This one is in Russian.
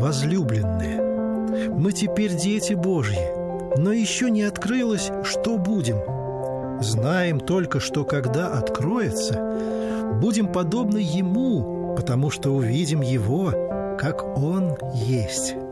возлюбленные, мы теперь дети Божьи, но еще не открылось, что будем. Знаем только, что когда откроется, будем подобны Ему, потому что увидим Его, как Он есть».